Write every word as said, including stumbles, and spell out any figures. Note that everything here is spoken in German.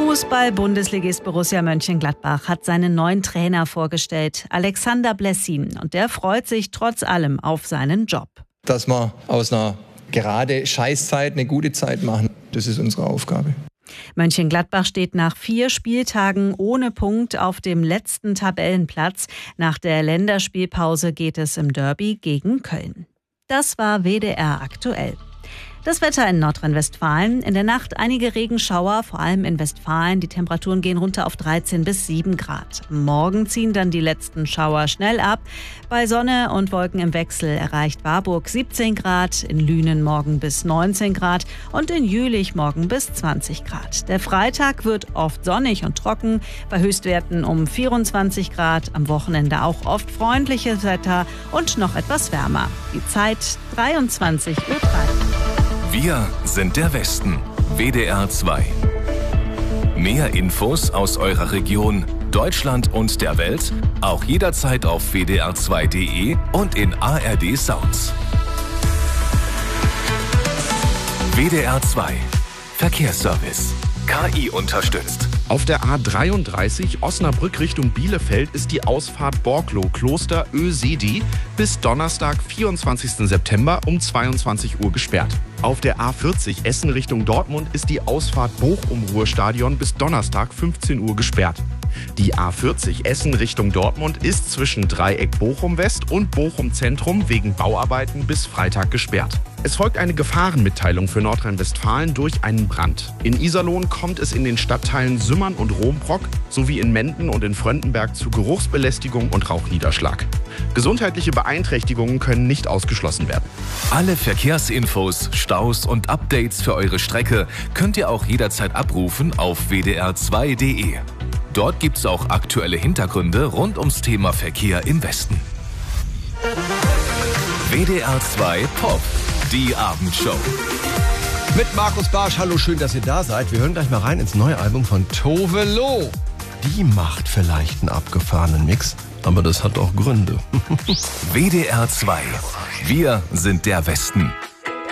Fußball-Bundesligist Borussia Mönchengladbach hat seinen neuen Trainer vorgestellt, Alexander Blessin. Und der freut sich trotz allem auf seinen Job. Dass wir aus einer gerade Scheißzeit eine gute Zeit machen, das ist unsere Aufgabe. Mönchengladbach steht nach vier Spieltagen ohne Punkt auf dem letzten Tabellenplatz. Nach der Länderspielpause geht es im Derby gegen Köln. Das war W D R aktuell. Das Wetter in Nordrhein-Westfalen. In der Nacht einige Regenschauer, vor allem in Westfalen. Die Temperaturen gehen runter auf dreizehn bis sieben Grad. Morgen ziehen dann die letzten Schauer schnell ab. Bei Sonne und Wolken im Wechsel erreicht Warburg siebzehn Grad, in Lünen morgen bis neunzehn Grad und in Jülich morgen bis zwanzig Grad. Der Freitag wird oft sonnig und trocken, bei Höchstwerten um vierundzwanzig Grad. Am Wochenende auch oft freundliches Wetter und noch etwas wärmer. Die Zeit dreiundzwanzig Uhr drei. Wir sind der Westen. W D R zwei. Mehr Infos aus eurer Region, Deutschland und der Welt auch jederzeit auf w d r zwei punkt d e und in A R D Sounds. W D R zwei. Verkehrsservice. K I unterstützt. Auf der A dreiunddreißig Osnabrück Richtung Bielefeld ist die Ausfahrt Borklow-Kloster Ösedi bis Donnerstag, vierundzwanzigsten September um zweiundzwanzig Uhr gesperrt. Auf der A vierzig Essen Richtung Dortmund ist die Ausfahrt Bochum-Ruhrstadion bis Donnerstag, fünfzehn Uhr gesperrt. Die A vierzig Essen Richtung Dortmund ist zwischen Dreieck Bochum West und Bochum Zentrum wegen Bauarbeiten bis Freitag gesperrt. Es folgt eine Gefahrenmitteilung für Nordrhein-Westfalen durch einen Brand. In Iserlohn kommt es in den Stadtteilen Sümmern und Rombrock sowie in Menden und in Fröndenberg zu Geruchsbelästigung und Rauchniederschlag. Gesundheitliche Beeinträchtigungen können nicht ausgeschlossen werden. Alle Verkehrsinfos, Staus und Updates für eure Strecke könnt ihr auch jederzeit abrufen auf w d r zwei punkt d e. Dort gibt's auch aktuelle Hintergründe rund ums Thema Verkehr im Westen. W D R zwei Pop, die Abendshow. Mit Markus Barsch, hallo, schön, dass ihr da seid. Wir hören gleich mal rein ins neue Album von Tove Lo. Die macht vielleicht einen abgefahrenen Mix, aber das hat auch Gründe. W D R zwei. Wir sind der Westen.